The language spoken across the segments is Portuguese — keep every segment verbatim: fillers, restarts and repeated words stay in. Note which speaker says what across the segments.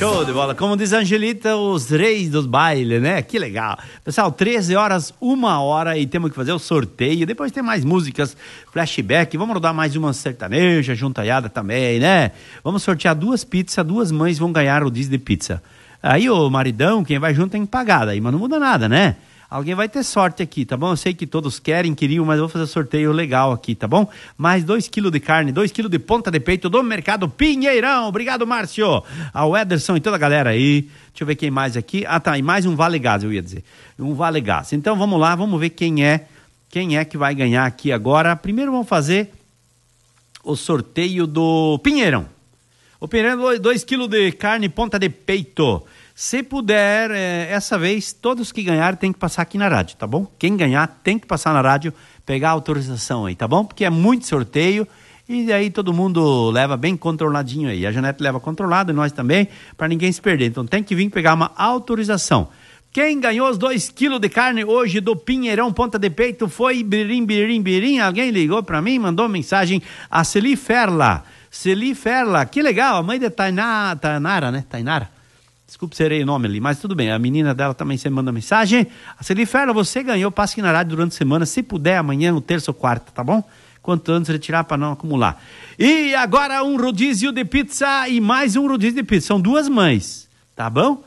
Speaker 1: Show de bola. Como diz a Angelita, os reis dos bailes, né? Que legal. Pessoal, treze horas, uma hora e temos que fazer o sorteio. Depois tem mais músicas, flashback. Vamos rodar mais uma sertaneja, juntaiada também, né? Vamos sortear duas pizzas, duas mães vão ganhar o Disney Pizza. Aí o maridão, quem vai junto tem que pagar daí, mas não muda nada, né? Alguém vai ter sorte aqui, tá bom? Eu sei que todos querem, queriam, mas eu vou fazer sorteio legal aqui, tá bom? Mais dois quilos de carne, dois quilos de ponta de peito do Mercado Pinheirão. Obrigado, Márcio. Ao Ederson e toda a galera aí. Deixa eu ver quem mais aqui. Ah, tá, e mais um Vale Gás, eu ia dizer. Um Vale Gás. Então, vamos lá, vamos ver quem é, quem é que vai ganhar aqui agora. Primeiro vamos fazer o sorteio do Pinheirão. O Pinheirão, dois quilos de carne ponta de peito. Se puder, é, essa vez, todos que ganharem tem que passar aqui na rádio, tá bom? Quem ganhar tem que passar na rádio, pegar a autorização aí, tá bom? Porque é muito sorteio e aí todo mundo leva bem controladinho aí. A Janete leva controlado e nós também, para ninguém se perder. Então tem que vir pegar uma autorização. Quem ganhou os dois quilos de carne hoje do Pinheirão Ponta de Peito foi Birim, Birim, Birim. Alguém ligou para mim, mandou mensagem a Celi Ferla. Celi Ferla, que legal, a mãe de Tainá, Tainara, né? Tainara. Desculpe, serei o nome ali, mas tudo bem. A menina dela também sempre manda mensagem. A Celi Ferla, você ganhou, passe aqui na rádio durante a semana, se puder, amanhã, no terça ou quarta, tá bom? Quanto antes retirar para não acumular. E agora um rodízio de pizza e mais um rodízio de pizza. São duas mães, tá bom?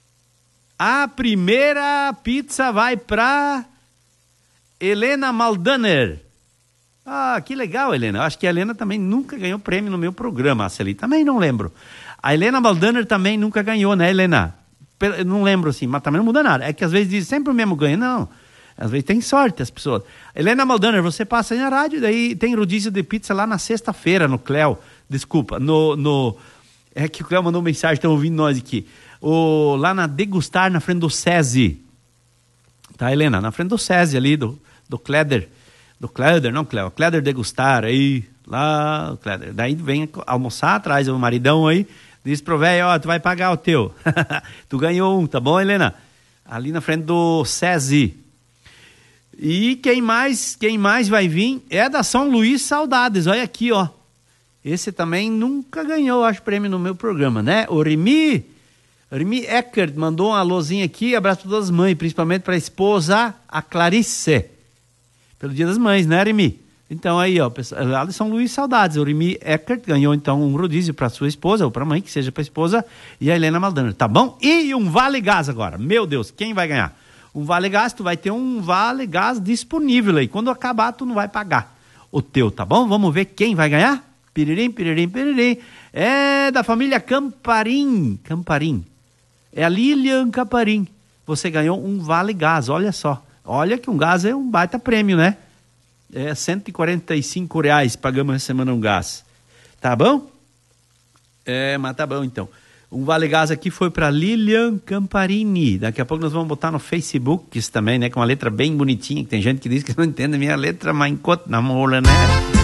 Speaker 1: A primeira pizza vai para Helena Maldaner. Ah, que legal, Helena. Acho que a Helena também nunca ganhou prêmio no meu programa. A Celi também não lembro. A Helena Maldaner também nunca ganhou, né, Helena? Eu não lembro assim, mas também não muda nada. É que às vezes diz sempre o mesmo ganha. Não, às vezes tem sorte as pessoas. Helena Maldaner, você passa aí na rádio, daí tem rodízio de pizza lá na sexta-feira, no Cléo. Desculpa, no, no... É que o Cléo mandou mensagem, estão ouvindo nós aqui. O, lá na Degustar, na frente do SESI. Tá, Helena? Na frente do SESI ali, do, do Kleder. Do Kleder, não, Cléo. Kleder Degustar, aí, lá, o Kleder. Daí vem almoçar atrás, o maridão aí. Diz pro velho, ó, tu vai pagar o teu. Tu ganhou um, tá bom, Helena? Ali na frente do SESI. E quem mais, quem mais vai vir é da São Luís Saudades. Olha aqui, ó. Esse também nunca ganhou, acho, prêmio no meu programa, né? O Remy, Remy Eckert mandou uma alôzinha aqui. Abraço para todas as mães, principalmente para a esposa, a Clarice. Pelo Dia das Mães, né, Remy? Então aí, ó, lá de São Luís Saudades, o Remy Eckert ganhou então um rodízio para sua esposa, ou para a mãe, que seja para a esposa, e a Helena Maldaner, tá bom? E um Vale Gás agora, meu Deus, quem vai ganhar? Um Vale Gás, tu vai ter um Vale Gás disponível aí, quando acabar tu não vai pagar o teu, tá bom? Vamos ver quem vai ganhar? Piririm, piririm, piririm, é da família Camparim, Camparim, é a Lilian Camparim, você ganhou um Vale Gás, olha só, olha que um gás é um baita prêmio, né? É cento e quarenta e cinco reais pagamos essa semana um gás. Tá bom? É, mas tá bom então. Um Vale Gás aqui foi para Lilian Camparini. Daqui a pouco nós vamos botar no Facebook isso também, né? Com uma letra bem bonitinha. Que tem gente que diz que não entende a minha letra, mas enquanto namora, né?